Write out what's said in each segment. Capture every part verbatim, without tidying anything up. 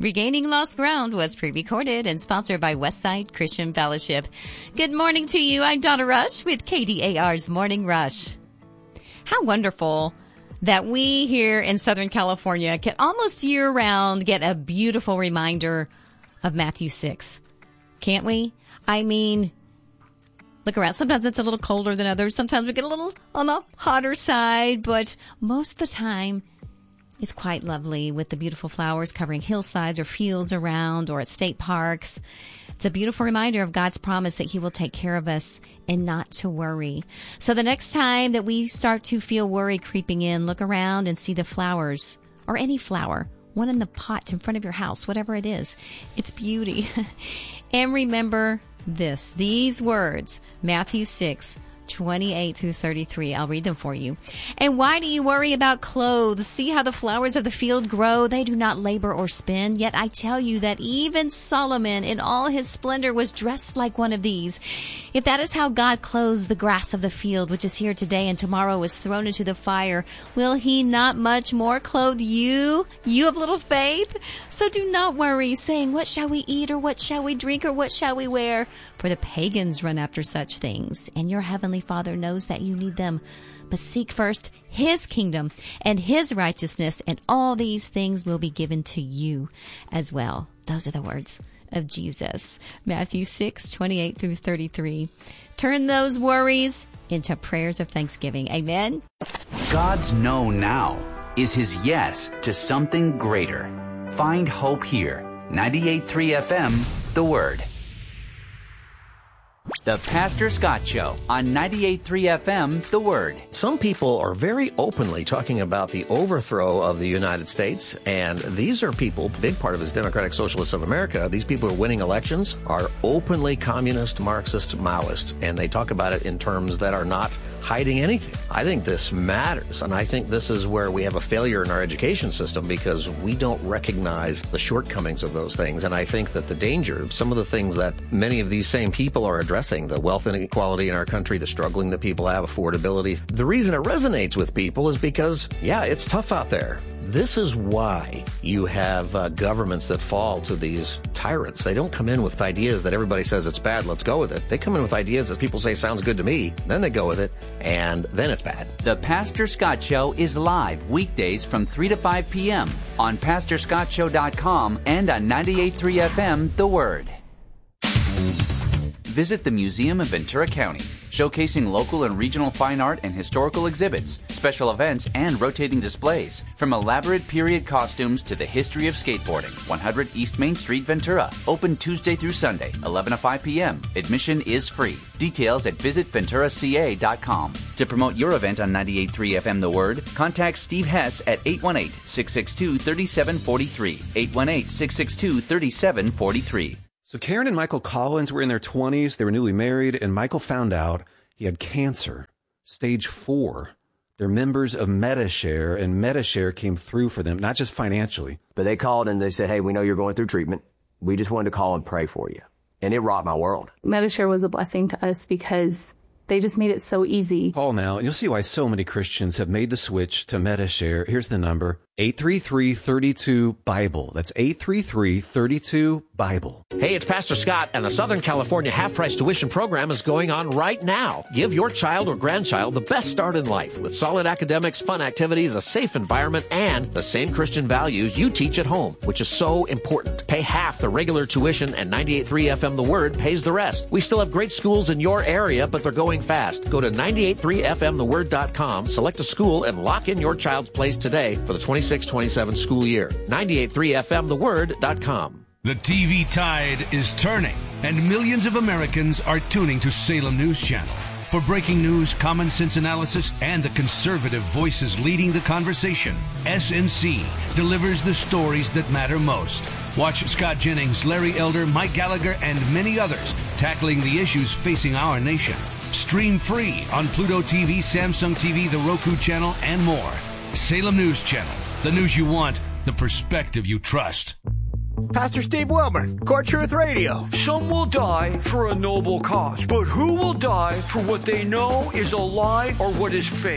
Regaining Lost Ground was pre-recorded and sponsored by Westside Christian Fellowship. Good morning to you. I'm Donna Rush with K D A R's Morning Rush. How wonderful that we here in Southern California can almost year-round get a beautiful reminder of Matthew six. Can't we? I mean, look around. Sometimes it's a little colder than others. Sometimes we get a little on the hotter side, but most of the time it's quite lovely with the beautiful flowers covering hillsides or fields around or at state parks. It's a beautiful reminder of God's promise that he will take care of us and not to worry. So the next time that we start to feel worry creeping in, look around and see the flowers or any flower, one in the pot in front of your house, whatever it is. It's beauty. And remember this, these words, Matthew six, twenty-eight through thirty-three. I'll read them for you. And why do you worry about clothes? See how the flowers of the field grow. They do not labor or spin. Yet I tell you that even Solomon in all his splendor was dressed like one of these. If that is how God clothes the grass of the field, which is here today and tomorrow is thrown into the fire, will he not much more clothe you, you of little faith? So do not worry, saying, what shall we eat, or what shall we drink, or what shall we wear? For the pagans run after such things, and your heavenly Father knows that you need them. But seek first his kingdom and his righteousness, and all these things will be given to you as well. Those are the words of Jesus. Matthew six, twenty-eight through thirty-three. Turn those worries into prayers of thanksgiving. Amen. God's no now is his yes to something greater. Find hope here. ninety-eight point three F M, The Word. The Pastor Scott Show on ninety-eight point three F M, The Word. Some people are very openly talking about the overthrow of the United States, and these are people, big part of his Democratic Socialists of America, these people who are winning elections are openly communist, Marxist, Maoist, and they talk about it in terms that are not hiding anything. I think this matters, and I think this is where we have a failure in our education system because we don't recognize the shortcomings of those things, and I think that the danger, some of the things that many of these same people are addressing, the wealth inequality in our country, the struggling that people have, affordability. The reason it resonates with people is because, yeah, it's tough out there. This is why you have uh, governments that fall to these tyrants. They don't come in with ideas that everybody says it's bad, let's go with it. They come in with ideas that people say sounds good to me, then they go with it, and then it's bad. The Pastor Scott Show is live weekdays from three to five p.m. on pastor scott show dot com and on ninety-eight point three F M, The Word. Visit the Museum of Ventura County, showcasing local and regional fine art and historical exhibits, special events, and rotating displays. From elaborate period costumes to the history of skateboarding. one hundred East Main Street, Ventura. Open Tuesday through Sunday, eleven to five p.m. Admission is free. Details at visit ventura c a dot com. To promote your event on ninety-eight point three F M The Word, contact Steve Hess at eight one eight, six six two, three seven four three. eight one eight, six six two, three seven four three. So Karen and Michael Collins were in their twenties. They were newly married, and Michael found out he had cancer, stage four. They're members of Medi-Share, and Medi-Share came through for them, not just financially. But they called and they said, hey, we know you're going through treatment. We just wanted to call and pray for you. And it rocked my world. Medi-Share was a blessing to us because they just made it so easy. Call now, and you'll see why so many Christians have made the switch to Medi-Share. Here's the number, eight three three, three two, BIBLE. That's eight three three, three two, BIBLE. Hey, it's Pastor Scott, and the Southern California half-price tuition program is going on right now. Give your child or grandchild the best start in life with solid academics, fun activities, a safe environment, and the same Christian values you teach at home, which is so important. Pay half the regular tuition, and ninety-eight point three F M The Word pays the rest. We still have great schools in your area, but they're going fast. Go to ninety-eight point three F M the word dot com, select a school, and lock in your child's place today for the twenty-six twenty-seven school year. ninety-eight point three F M the word dot com. The T V tide is turning, and millions of Americans are tuning to Salem News Channel. For breaking news, common sense analysis, and the conservative voices leading the conversation, S N C delivers the stories that matter most. Watch Scott Jennings, Larry Elder, Mike Gallagher, and many others tackling the issues facing our nation. Stream free on Pluto T V, Samsung T V, the Roku channel, and more. Salem News Channel. The news you want, the perspective you trust. Pastor Steve Wilmer, Core Truth Radio. Some will die for a noble cause, but who will die for what they know is a lie or what is fake?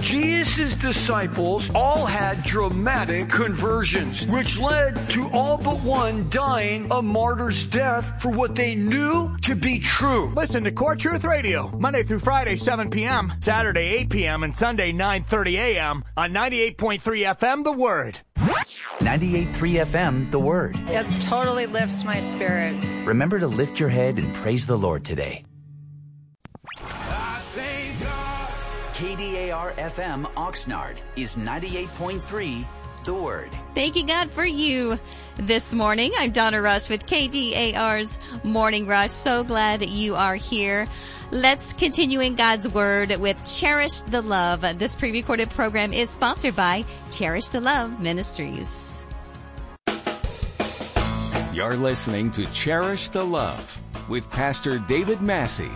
Jesus' disciples all had dramatic conversions, which led to all but one dying a martyr's death for what they knew to be true. Listen to Core Truth Radio, Monday through Friday, seven p.m., Saturday, eight p.m., and Sunday, nine thirty a.m. on ninety-eight point three F M, The Word. ninety-eight point three F M, The Word. It totally lifts my spirits. Remember to lift your head and praise the Lord today. K D A R F M Oxnard is ninety-eight point three, The Word. Thanking God for you this morning. I'm Donna Rush with K D A R's Morning Rush. So glad you are here. Let's continue in God's Word with Cherish the Love. This pre-recorded program is sponsored by Cherish the Love Ministries. You're listening to Cherish the Love with Pastor David Massey.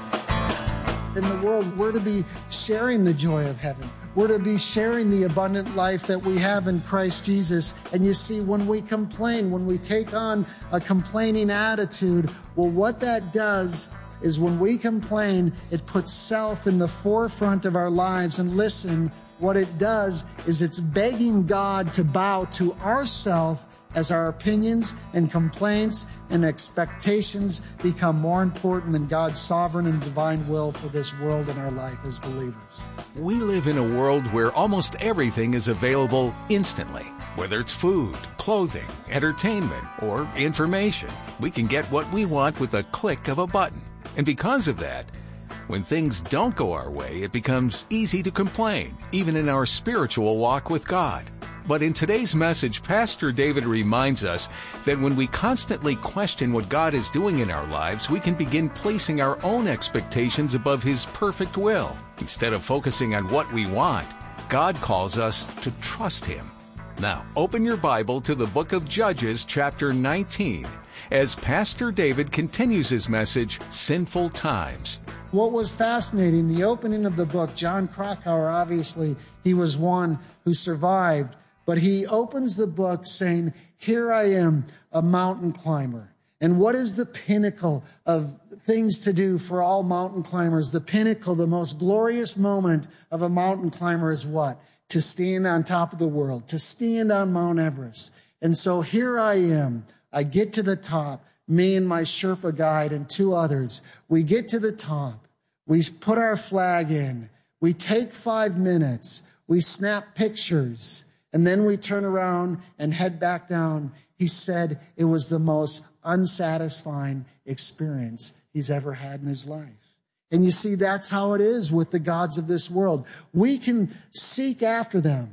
In the world, we're to be sharing the joy of heaven. We're to be sharing the abundant life that we have in Christ Jesus. And you see, when we complain, when we take on a complaining attitude, well, what that does is when we complain, it puts self in the forefront of our lives. And listen, what it does is it's begging God to bow to ourself as our opinions and complaints and expectations become more important than God's sovereign and divine will for this world and our life as believers. We live in a world where almost everything is available instantly. Whether it's food, clothing, entertainment, or information, we can get what we want with a click of a button. And because of that, when things don't go our way, it becomes easy to complain, even in our spiritual walk with God. But in today's message, Pastor David reminds us that when we constantly question what God is doing in our lives, we can begin placing our own expectations above His perfect will. Instead of focusing on what we want, God calls us to trust Him. Now, open your Bible to the book of Judges, chapter nineteen, as Pastor David continues his message, Sinful Times. What was fascinating, the opening of the book, John Krakauer, obviously, he was one who survived. But he opens the book saying, here I am, a mountain climber. And what is the pinnacle of things to do for all mountain climbers? The pinnacle, the most glorious moment of a mountain climber is what? To stand on top of the world, to stand on Mount Everest. And so here I am. I get to the top, me and my Sherpa guide and two others. We get to the top. We put our flag in. We take five minutes. We snap pictures. And then we turn around and head back down. He said it was the most unsatisfying experience he's ever had in his life. And you see, that's how it is with the gods of this world. We can seek after them,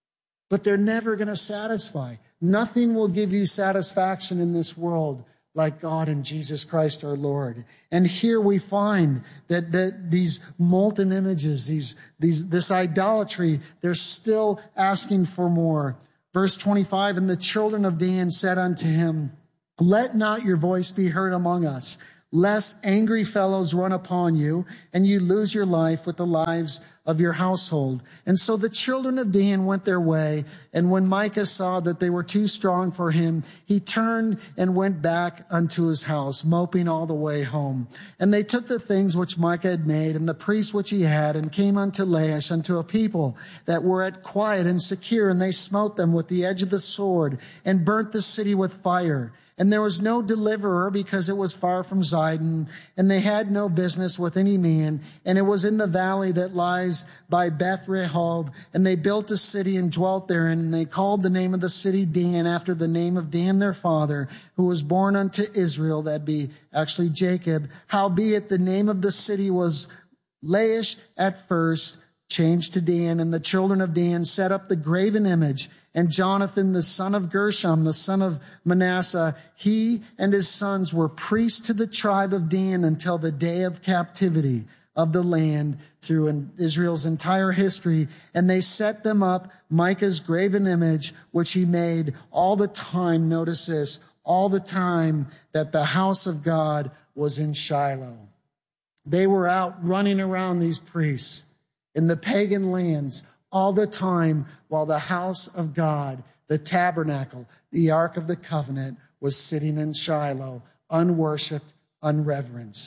but they're never going to satisfy. Nothing will give you satisfaction in this world like God and Jesus Christ our Lord. And here we find that, that these molten images, these, these, this idolatry, they're still asking for more. Verse twenty-five, and the children of Dan said unto him, let not your voice be heard among us, lest angry fellows run upon you, and you lose your life with the lives of your household. And so the children of Dan went their way, and when Micah saw that they were too strong for him, he turned and went back unto his house, moping all the way home. And they took the things which Micah had made, and the priests which he had, and came unto Laish, unto a people that were at quiet and secure, and they smote them with the edge of the sword, and burnt the city with fire. And there was no deliverer, because it was far from Zidon, and they had no business with any man. And it was in the valley that lies by Beth Rehob. And they built a city and dwelt therein. And they called the name of the city Dan, after the name of Dan their father, who was born unto Israel, that be actually Jacob. Howbeit the name of the city was Laish at first, changed to Dan. And the children of Dan set up the graven image. And Jonathan, the son of Gershom, the son of Manasseh, he and his sons were priests to the tribe of Dan until the day of captivity of the land through Israel's entire history. And they set them up, Micah's graven image, which he made all the time, notice this, all the time that the house of God was in Shiloh. They were out running around, these priests, in the pagan lands, all the time while the house of God, the tabernacle, the Ark of the Covenant, was sitting in Shiloh, unworshipped, unreverenced.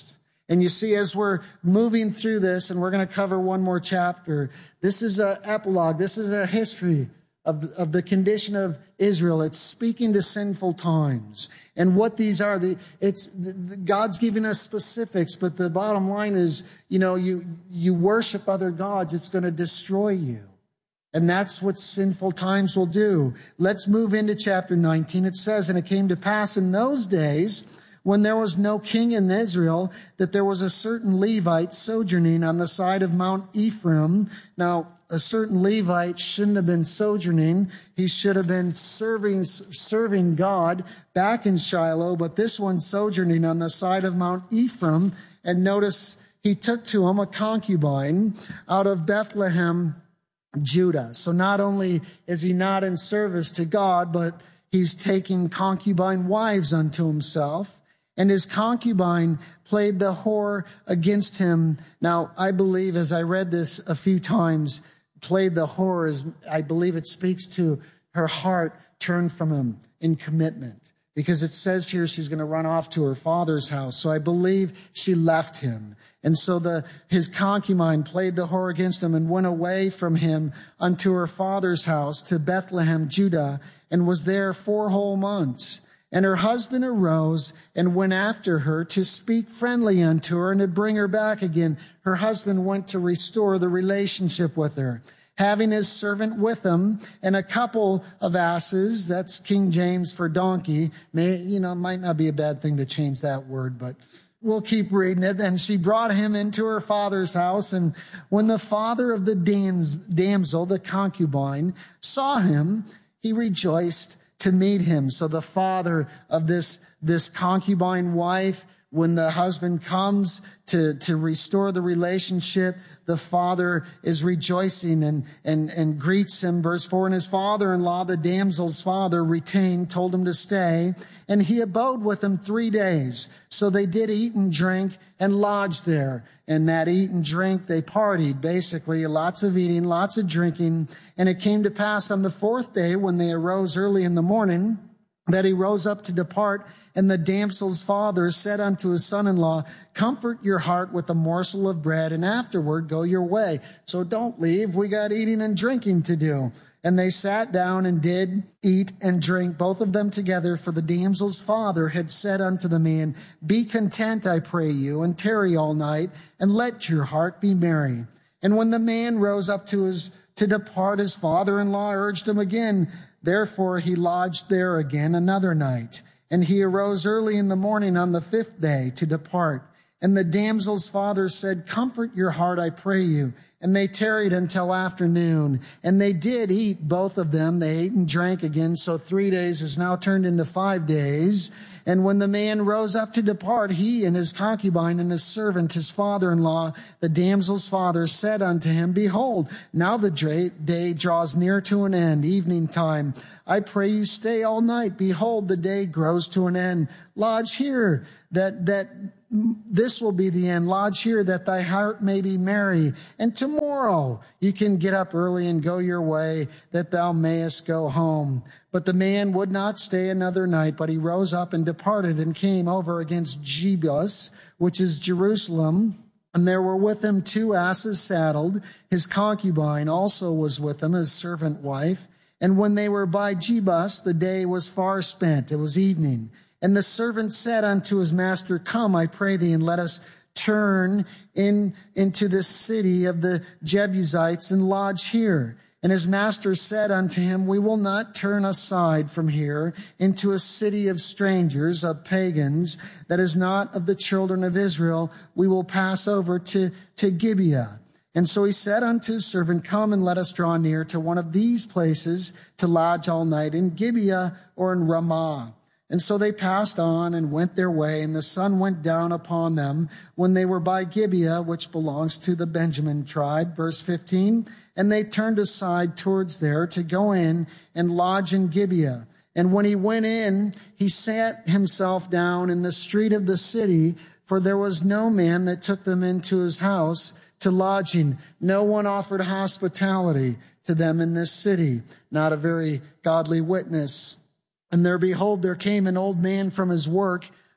And you see, as we're moving through this, and we're going to cover one more chapter, this is an epilogue. This is a history of the, of the condition of Israel. It's speaking to sinful times. And what these are, the, it's the, God's giving us specifics, but the bottom line is, you know, you, you worship other gods, it's going to destroy you. And that's what sinful times will do. Let's move into chapter nineteen. It says, and it came to pass in those days, when there was no king in Israel, that there was a certain Levite sojourning on the side of Mount Ephraim. Now, a certain Levite shouldn't have been sojourning. He should have been serving, serving God back in Shiloh, but this one sojourning on the side of Mount Ephraim. And notice he took to him a concubine out of Bethlehem, Judah. So not only is he not in service to God, but he's taking concubine wives unto himself. And his concubine played the whore against him. Now, I believe, as I read this a few times, played the whore, is, I believe it speaks to her heart turned from him in commitment. Because it says here she's going to run off to her father's house. So I believe she left him. And so the his concubine played the whore against him and went away from him unto her father's house to Bethlehem, Judah, and was there four whole months. And her husband arose and went after her to speak friendly unto her and to bring her back again. Her husband went to restore the relationship with her, having his servant with him and a couple of asses. That's King James for donkey. May, you know, might not be a bad thing to change that word, but we'll keep reading it. And she brought him into her father's house. And when the father of the damsel, the concubine, saw him, he rejoiced to meet him. So the father of this, this concubine wife, when the husband comes to, to restore the relationship, the father is rejoicing and, and, and greets him. Verse four, and his father-in-law, the damsel's father, retained, told him to stay. And he abode with them three days. So they did eat and drink and lodge there. And that eat and drink, they partied, basically. Lots of eating, lots of drinking. And it came to pass on the fourth day, when they arose early in the morning, that he rose up to depart. And the damsel's father said unto his son-in-law, comfort your heart with a morsel of bread, and afterward go your way. So don't leave. We got eating and drinking to do. And they sat down and did eat and drink, both of them together. For the damsel's father had said unto the man, be content, I pray you, and tarry all night, and let your heart be merry. And when the man rose up to his to depart, his father-in-law urged him again. Therefore he lodged there again another night. And he arose early in the morning on the fifth day to depart. And the damsel's father said, comfort your heart, I pray you. And they tarried until afternoon. And they did eat, both of them. They ate and drank again. So three days is now turned into five days. And when the man rose up to depart, he and his concubine and his servant, his father-in-law, the damsel's father, said unto him, behold, now the day draws near to an end, evening time. I pray you stay all night. Behold, the day grows to an end. Lodge here, that, that this will be the end. Lodge here, that thy heart may be merry. And tomorrow you can get up early and go your way, that thou mayest go home. But the man would not stay another night, but he rose up and departed and came over against Jebus, which is Jerusalem. And there were with him two asses saddled. His concubine also was with him, his servant wife. And when they were by Jebus, the day was far spent. It was evening. And the servant said unto his master, come, I pray thee, and let us turn in into this city of the Jebusites and lodge here. And his master said unto him, we will not turn aside from here into a city of strangers, of pagans, that is not of the children of Israel. We will pass over to, to Gibeah. And so he said unto his servant, come and let us draw near to one of these places to lodge all night, in Gibeah or in Ramah. And so they passed on and went their way, and the sun went down upon them when they were by Gibeah, which belongs to the Benjamin tribe. Verse fifteen, and they turned aside towards there to go in and lodge in Gibeah. And when he went in, he sat himself down in the street of the city, for there was no man that took them into his house to lodging. No one offered hospitality to them in this city. Not a very godly witness. And there, behold, there came an old man from his work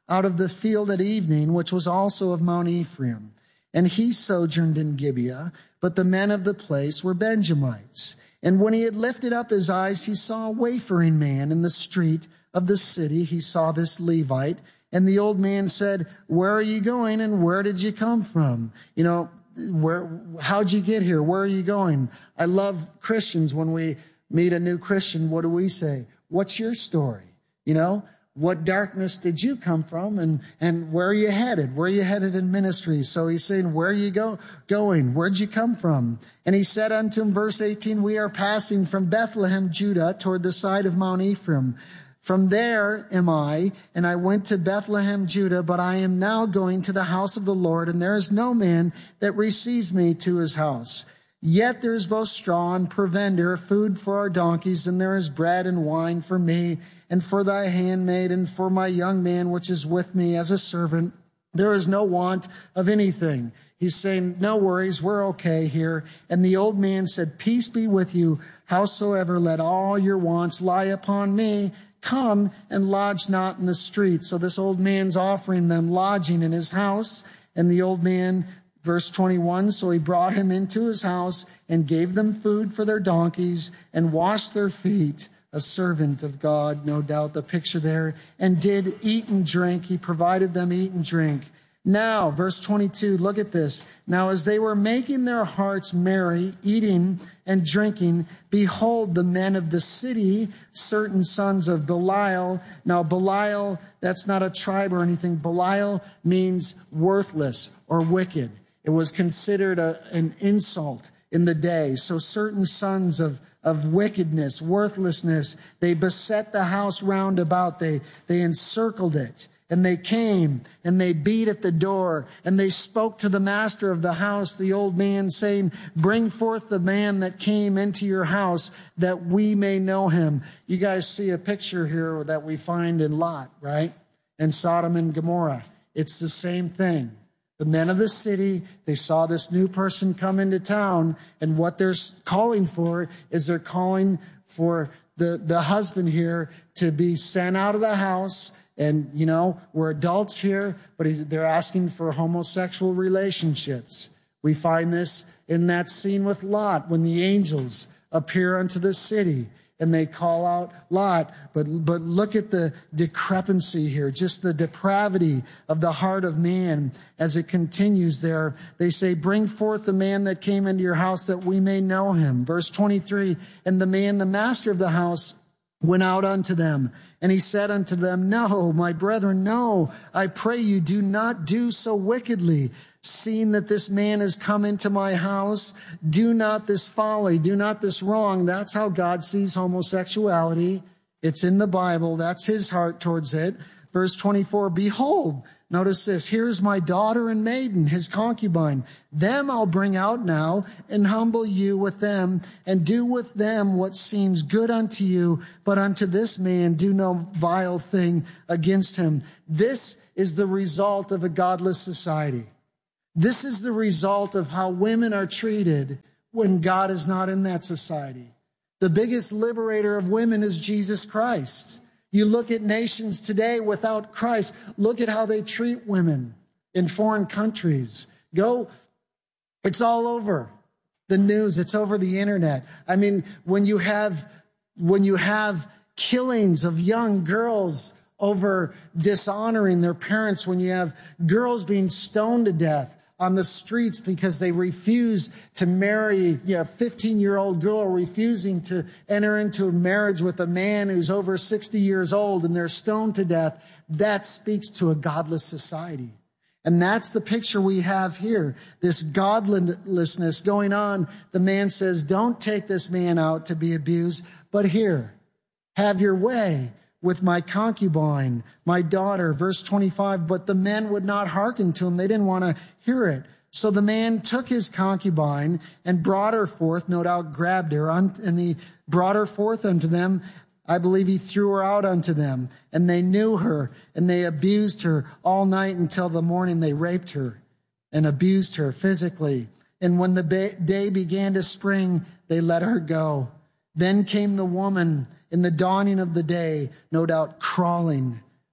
out of the field at evening, which was also of Mount Ephraim. And he sojourned in Gibeah, but the men of the place were Benjamites. And when he had lifted up his eyes, he saw a wayfaring man in the street of the city. He saw this Levite. And the old man said, where are you going and where did you come from? You know, where, how'd you get here? Where are you going? I love Christians. When we meet a new Christian, what do we say? What's your story? You know, what darkness did you come from, and, and where are you headed? Where are you headed in ministry? So he's saying, where are you go, going? Where'd you come from? And he said unto him, verse eighteen, we are passing from Bethlehem, Judah, toward the side of Mount Ephraim. From there am I, and I went to Bethlehem, Judah, but I am now going to the house of the Lord, and there is no man that receives me to his house. Yet there is both straw and provender, food for our donkeys, and there is bread and wine for me, and for thy handmaid, and for my young man which is with me as a servant. There is no want of anything. He's saying, no worries, we're okay here. And the old man said, peace be with you. Howsoever, let all your wants lie upon me. Come and lodge not in the street. So this old man's offering them lodging in his house. And the old man, verse twenty-one, so he brought him into his house and gave them food for their donkeys and washed their feet. A servant of God, no doubt the picture there, and did eat and drink. He provided them eat and drink. Now, verse twenty-two, look at this. Now, as they were making their hearts merry, eating and drinking, behold, the men of the city, certain sons of Belial. Now, Belial, that's not a tribe or anything. Belial means worthless or wicked. It was considered a, an insult in the day. So certain sons of of wickedness, worthlessness, they beset the house round about. They, they encircled it. And they came and they beat at the door and they spoke to the master of the house, the old man, saying, bring forth the man that came into your house that we may know him. You guys see a picture here that we find in Lot, right? And Sodom and Gomorrah. It's the same thing. The men of the city, they saw this new person come into town, and what they're calling for is they're calling for the, the husband here to be sent out of the house. And, you know, we're adults here, but he's, they're asking for homosexual relationships. We find this in that scene with Lot when the angels appear unto the city and they call out Lot. But, but look at the discrepancy here, just the depravity of the heart of man as it continues there. They say, bring forth the man that came into your house that we may know him. Verse twenty-three, and the man, the master of the house, went out unto them, and he said unto them, no, my brethren, no, I pray you, do not do so wickedly. Seeing that this man has come into my house, do not this folly, do not this wrong. That's how God sees homosexuality. It's in the Bible. That's his heart towards it. Verse twenty-four, behold, notice this, here's my daughter and maiden, his concubine. Them I'll bring out now and humble you with them and do with them what seems good unto you. But unto this man do no vile thing against him. This is the result of a godless society. This is the result of how women are treated when God is not in that society. The biggest liberator of women is Jesus Christ. You look at nations today without Christ. Look at how they treat women in foreign countries. Go, it's all over the news. It's over the internet. I mean, when you have, when you have killings of young girls over dishonoring their parents, when you have girls being stoned to death on the streets because they refuse to marry, you know, a fifteen-year-old girl refusing to enter into a marriage with a man who's over sixty years old, and they're stoned to death. That speaks to a godless society. And that's the picture we have here, this godlessness going on. The man says, don't take this man out to be abused, but here, have your way with my concubine, my daughter. Verse twenty-five, but the men would not hearken to him. They didn't want to hear it. So the man took his concubine and brought her forth, no doubt grabbed her, and he brought her forth unto them. I believe he threw her out unto them, and they knew her, and they abused her all night until the morning. They raped her and abused her physically. And when the day began to spring, they let her go. Then came the woman in the dawning of the day, no doubt crawling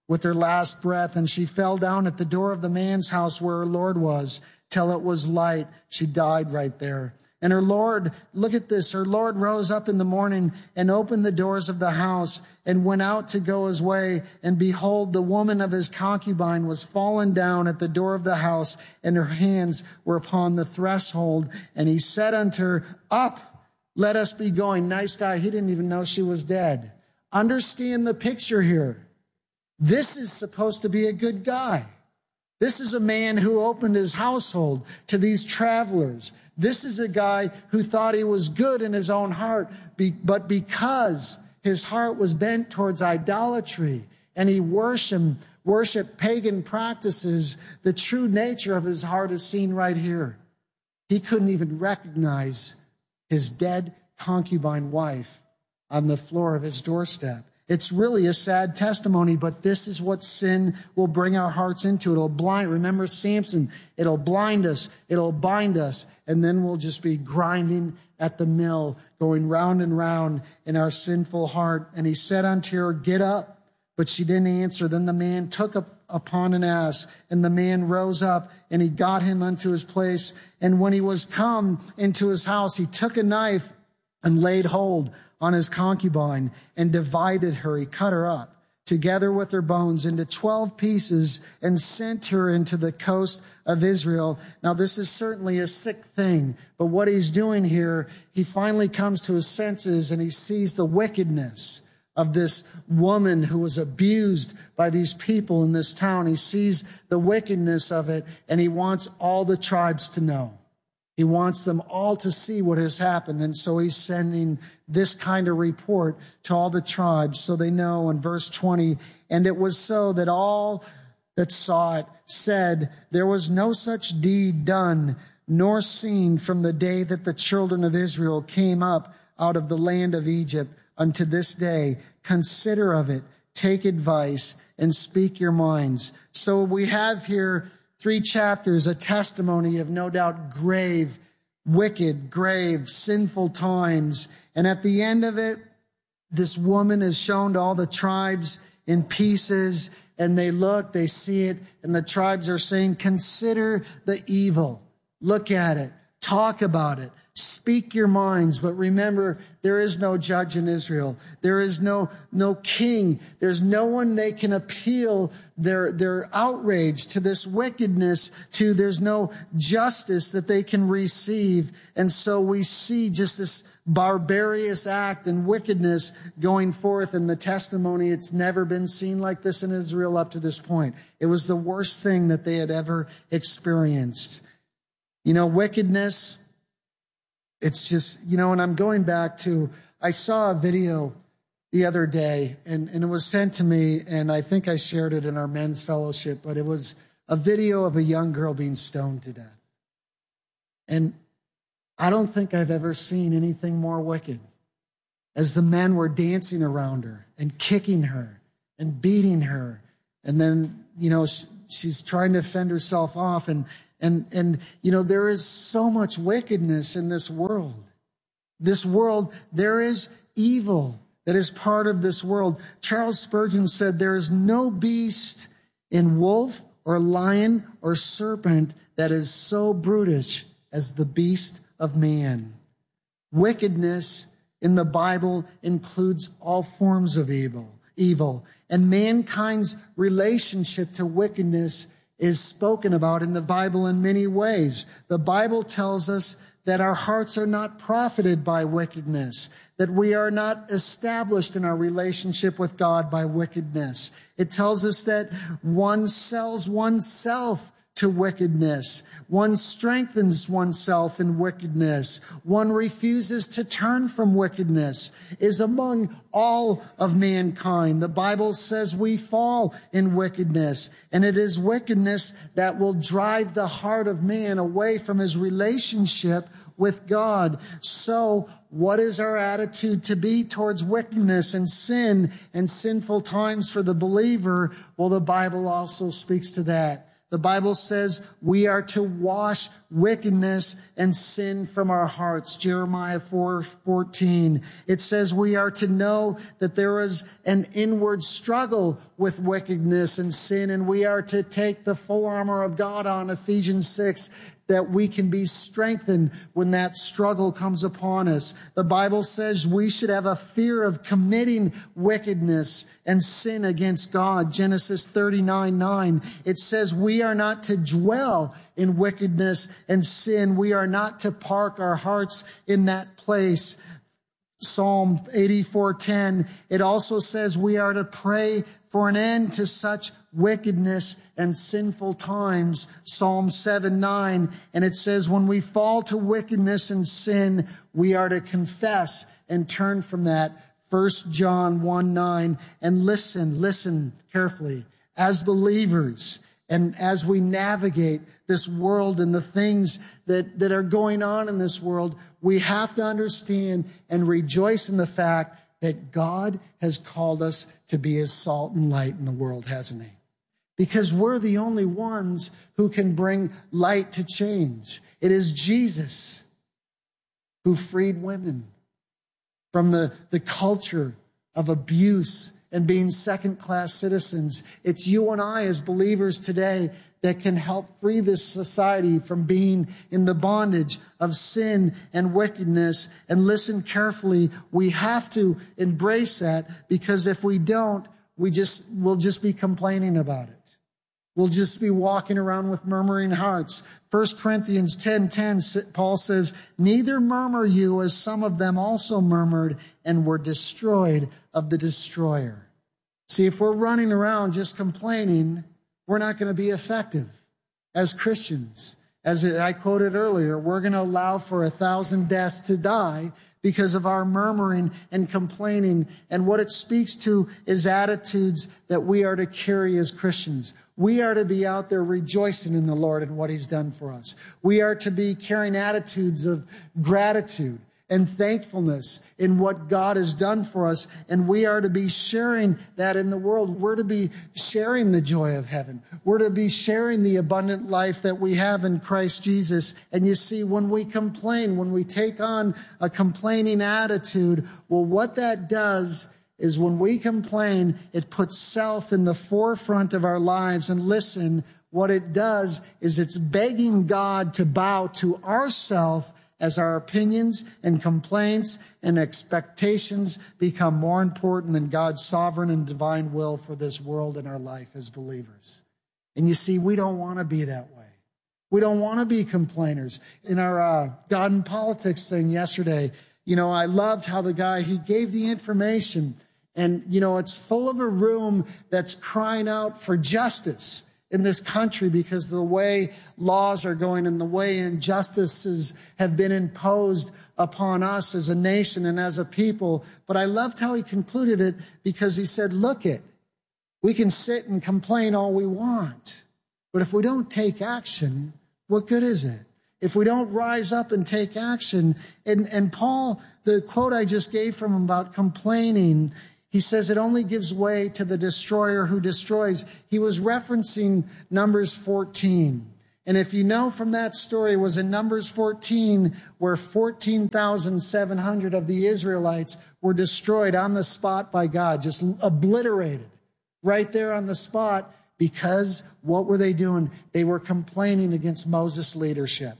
with her last breath, and she fell down at the door of the man's house where her Lord was till it was light. She died right there. And her Lord, look at this, her Lord rose up in the morning and opened the doors of the house and went out to go his way. And behold, the woman of his concubine was fallen down at the door of the house, and her hands were upon the threshold. And he said unto her, Up, let us be going. Nice guy. He didn't even know she was dead. Understand the picture here. This is supposed to be a good guy. This is a man who opened his household to these travelers. This is a guy who thought he was good in his own heart, but because his heart was bent towards idolatry and he worshiped, worshiped pagan practices, the true nature of his heart is seen right here. He couldn't even recognize his dead concubine wife on the floor of his doorstep. It's really a sad testimony, but this is what sin will bring our hearts into. It'll blind. Remember Samson, it'll blind us, it'll bind us, and then we'll just be grinding at the mill, going round and round in our sinful heart. And he said unto her, Get up. But she didn't answer. Then the man took up upon an ass, and the man rose up, and he got him unto his place. And when he was come into his house, he took a knife and laid hold on his concubine and divided her. He cut her up together with her bones into twelve pieces and sent her into the coast of Israel. Now, this is certainly a sick thing, but what he's doing here, he finally comes to his senses and he sees the wickedness of this woman who was abused by these people in this town. He sees the wickedness of it, and he wants all the tribes to know. He wants them all to see what has happened. And so he's sending this kind of report to all the tribes so they know. In verse twenty, and it was so that all that saw it said, There was no such deed done nor seen from the day that the children of Israel came up out of the land of Egypt unto this day. Consider of it, take advice, and speak your minds. So we have here three chapters, a testimony of no doubt grave, wicked, grave, sinful times. And at the end of it, this woman is shown to all the tribes in pieces, and they look, they see it, and the tribes are saying, Consider the evil. Look at it. Talk about it. Speak your minds. But remember, there is no judge in Israel. There is no, no king. There's no one they can appeal their, their outrage to this wickedness to. There's no justice that they can receive. And so we see just this barbarous act and wickedness going forth in the testimony. It's never been seen like this in Israel up to this point. It was the worst thing that they had ever experienced. You know, wickedness, it's just, you know, and I'm going back to, I saw a video the other day, and, and it was sent to me, and I think I shared it in our men's fellowship, but it was a video of a young girl being stoned to death. And I don't think I've ever seen anything more wicked. As the men were dancing around her and kicking her and beating her, and then, you know, she, she's trying to fend herself off, and And, and, you know, there is so much wickedness in this world. This world, there is evil that is part of this world. Charles Spurgeon said, There is no beast in wolf or lion or serpent that is so brutish as the beast of man. Wickedness in the Bible includes all forms of evil, evil, and mankind's relationship to wickedness is spoken about in the Bible in many ways. The Bible tells us that our hearts are not profited by wickedness, that we are not established in our relationship with God by wickedness. It tells us that one sells oneself to wickedness. One strengthens oneself in wickedness. One refuses to turn from wickedness, is among all of mankind. The Bible says we fall in wickedness, and it is wickedness that will drive the heart of man away from his relationship with God. So what is our attitude to be towards wickedness and sin and sinful times for the believer? Well, the Bible also speaks to that. The Bible says we are to wash wickedness and sin from our hearts. Jeremiah four fourteen. It says we are to know that there is an inward struggle with wickedness and sin, and we are to take the full armor of God on, Ephesians six, that we can be strengthened when that struggle comes upon us. The Bible says we should have a fear of committing wickedness and sin against God. Genesis thirty-nine nine. It says we are not to dwell in wickedness and sin. We are not to park our hearts in that place. Psalm eighty-four ten. It also says we are to pray for an end to such wickedness and sinful times. Psalm seven nine. And it says when we fall to wickedness and sin, we are to confess and turn from that. First John one nine. And listen, listen carefully. As believers, and as we navigate this world and the things that, that are going on in this world, we have to understand and rejoice in the fact that God has called us to be His salt and light in the world, hasn't He? Because we're the only ones who can bring light to change. It is Jesus who freed women from the, the culture of abuse and being second-class citizens. It's you and I as believers today that can help free this society from being in the bondage of sin and wickedness. And listen carefully, we have to embrace that, because if we don't, we just, we'll just be complaining about it. We'll just be walking around with murmuring hearts. First Corinthians ten ten, Paul says, neither murmur you as some of them also murmured and were destroyed of the destroyer. See, if we're running around just complaining, we're not going to be effective as Christians. As I quoted earlier, we're going to allow for a thousand deaths to die because of our murmuring and complaining. And what it speaks to is attitudes that we are to carry as Christians. We are to be out there rejoicing in the Lord and what He's done for us. We are to be carrying attitudes of gratitude and thankfulness in what God has done for us. And we are to be sharing that in the world. We're to be sharing the joy of heaven. We're to be sharing the abundant life that we have in Christ Jesus. And you see, when we complain, when we take on a complaining attitude, well, what that does is when we complain, it puts self in the forefront of our lives. And listen, what it does is it's begging God to bow to ourself as our opinions and complaints and expectations become more important than God's sovereign and divine will for this world and our life as believers. And you see, we don't want to be that way. We don't want to be complainers. In our uh, God and Politics thing yesterday, you know, I loved how the guy, he gave the information, and, you know, it's full of a room that's crying out for justice in this country because the way laws are going and the way injustices have been imposed upon us as a nation and as a people. But I loved how he concluded it, because he said, look it, we can sit and complain all we want, but if we don't take action, what good is it? If we don't rise up and take action, and, and Paul, the quote I just gave from him about complaining, he says it only gives way to the destroyer who destroys. He was referencing Numbers fourteen. And if you know from that story, it was in Numbers fourteen where fourteen thousand seven hundred of the Israelites were destroyed on the spot by God, just obliterated right there on the spot, because what were they doing? They were complaining against Moses' leadership.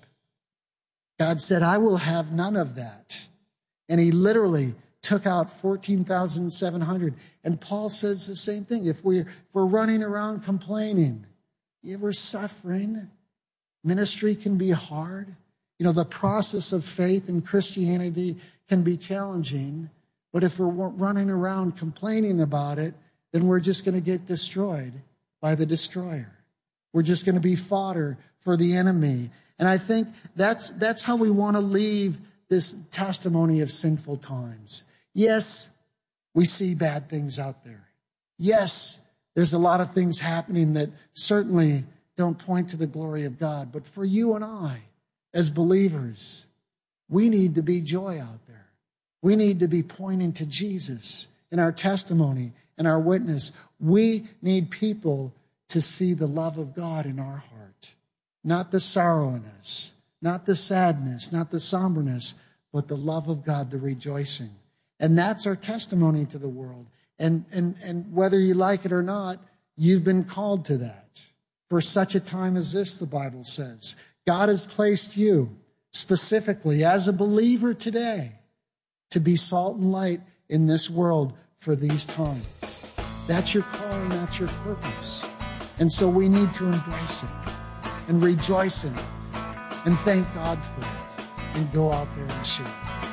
God said, I will have none of that. And he literally took out fourteen thousand seven hundred. And Paul says the same thing. If we're, if we're running around complaining, yeah, we're suffering. Ministry can be hard. You know, the process of faith in Christianity can be challenging. But if we're running around complaining about it, then we're just going to get destroyed by the destroyer. We're just going to be fodder for the enemy. And I think that's that's how we want to leave this testimony of sinful times. Yes, we see bad things out there. Yes, there's a lot of things happening that certainly don't point to the glory of God. But for you and I, as believers, we need to be joy out there. We need to be pointing to Jesus in our testimony and our witness. We need people to see the love of God in our heart. Not the sorrow in us, not the sadness, not the somberness, but the love of God, the rejoicing. And that's our testimony to the world. And, and, and whether you like it or not, you've been called to that. For such a time as this, the Bible says. God has placed you specifically as a believer today to be salt and light in this world for these times. That's your calling, that's your purpose. And so we need to embrace it and rejoice in it and thank God for it and go out there and share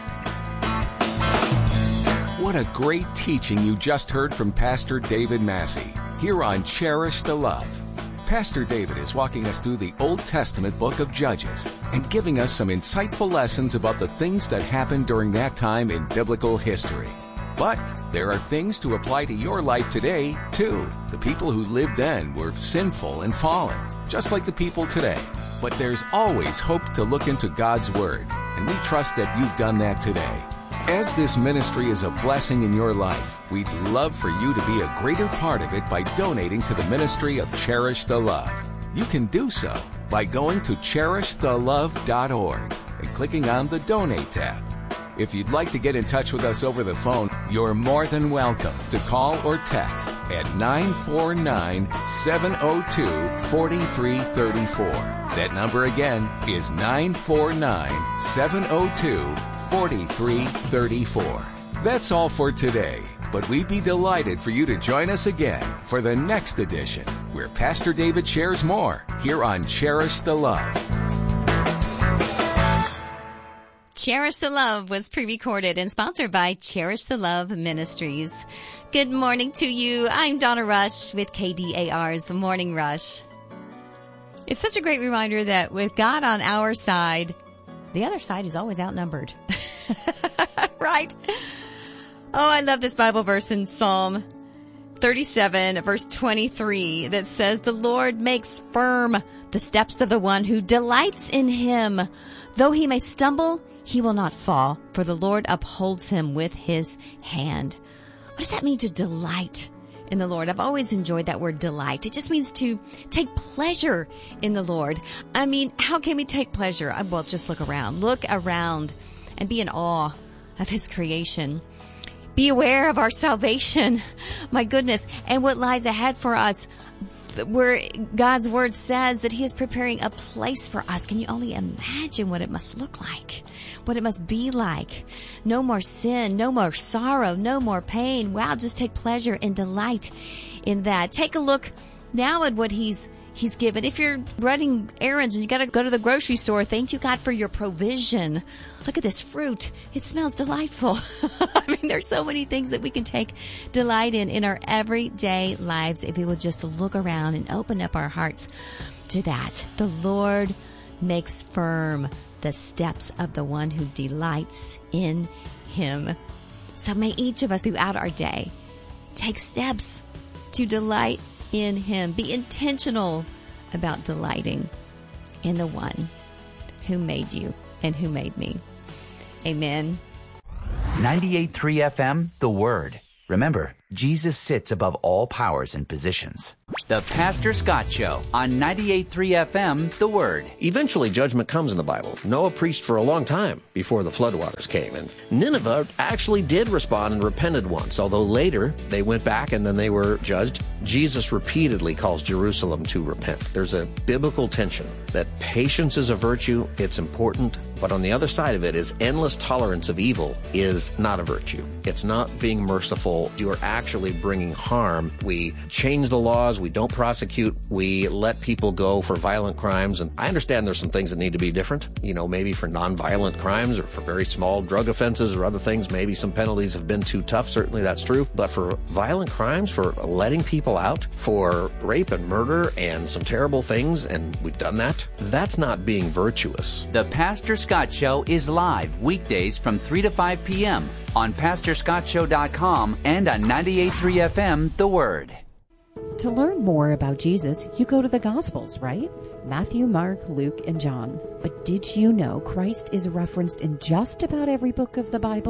it. What a great teaching you just heard from Pastor David Massey here on Cherish the Love. Pastor David is walking us through the Old Testament book of Judges and giving us some insightful lessons about the things that happened during that time in biblical history. But there are things to apply to your life today, too. The people who lived then were sinful and fallen, just like the people today. But there's always hope to look into God's Word, and we trust that you've done that today. As this ministry is a blessing in your life, we'd love for you to be a greater part of it by donating to the ministry of Cherish the Love. You can do so by going to cherish the love dot org and clicking on the Donate tab. If you'd like to get in touch with us over the phone, you're more than welcome to call or text at nine four nine, seven oh two, four three three four. That number again is nine four nine, seven oh two, four three three four. That's all for today, but we'd be delighted for you to join us again for the next edition, where Pastor David shares more here on Cherish the Love. Cherish the Love was pre-recorded and sponsored by Cherish the Love Ministries. Good morning to you. I'm Donna Rush with K D A R's Morning Rush. It's such a great reminder that with God on our side, the other side is always outnumbered. Right? Oh, I love this Bible verse in Psalm thirty-seven, verse twenty-three, that says, "The Lord makes firm the steps of the one who delights in him. Though he may stumble, he will not fall, for the Lord upholds him with his hand." What does that mean, to delight in the Lord? I've always enjoyed that word delight. It just means to take pleasure in the Lord. I mean, how can we take pleasure? Well, just look around. Look around and be in awe of his creation. Be aware of our salvation. My goodness. And what lies ahead for us, where God's word says that he is preparing a place for us. Can you only imagine what it must look like? What it must be like? No more sin, no more sorrow, no more pain. Wow, just take pleasure and delight in that. Take a look now at what he's He's given. If you're running errands and you got to go to the grocery store, thank you, God, for your provision. Look at this fruit. It smells delightful. I mean, there's so many things that we can take delight in in our everyday lives if we will just look around and open up our hearts to that. The Lord makes firm the steps of the one who delights in him. So may each of us throughout our day take steps to delight in him. Be intentional about delighting in the one who made you and who made me. Amen. ninety-eight point three F M, The Word. Remember, Jesus sits above all powers and positions. The Pastor Scott Show on ninety-eight point three F M, The Word. Eventually, judgment comes in the Bible. Noah preached for a long time before the floodwaters came. And Nineveh actually did respond and repented once, although later they went back and then they were judged. Jesus repeatedly calls Jerusalem to repent. There's a biblical tension that patience is a virtue, it's important, but on the other side of it is endless tolerance of evil is not a virtue. It's not being merciful. You are actually bringing harm. We change the laws. We don't prosecute. We let people go for violent crimes. And I understand there's some things that need to be different. You know, maybe for nonviolent crimes or for very small drug offenses or other things, maybe some penalties have been too tough. Certainly that's true. But for violent crimes, for letting people out, for rape and murder and some terrible things, and we've done that, that's not being virtuous. The Pastor Scott Show is live weekdays from three to five p.m. on pastor scott show dot com and on ninety-eight point three F M, The Word. To learn more about Jesus, you go to the Gospels, right? Matthew, Mark, Luke, and John. But did you know Christ is referenced in just about every book of the Bible?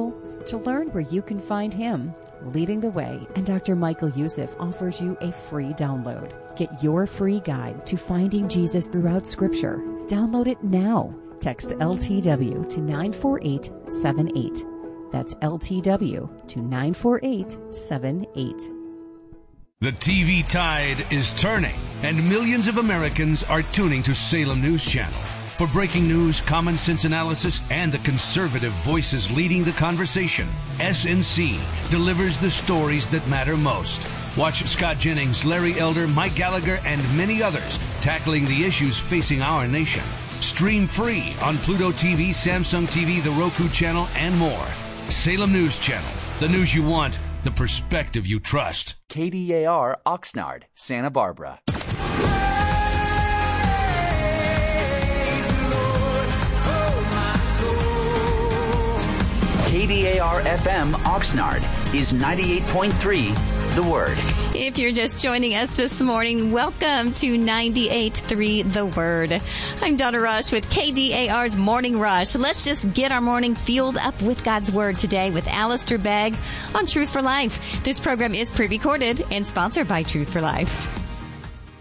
To learn where you can find him, Leading the Way, and Doctor Michael Youssef offers you a free download. Get your free guide to finding Jesus throughout Scripture. Download it now. Text L T W to nine four eight seven eight. That's L T W to nine four eight seven eight. The T V tide is turning, and millions of Americans are tuning to Salem News Channel. For breaking news, common sense analysis, and the conservative voices leading the conversation, S N C delivers the stories that matter most. Watch Scott Jennings, Larry Elder, Mike Gallagher, and many others tackling the issues facing our nation. Stream free on Pluto T V, Samsung T V, the Roku channel, and more. Salem News Channel. The news you want, the perspective you trust. K D A R Oxnard, Santa Barbara. K D A R F M Oxnard is ninety-eight point three The Word. If you're just joining us this morning, welcome to ninety-eight point three The Word. I'm Donna Rush with K D A R's Morning Rush. Let's just get our morning fueled up with God's Word today with Alistair Begg on Truth for Life. This program is pre-recorded and sponsored by Truth for Life.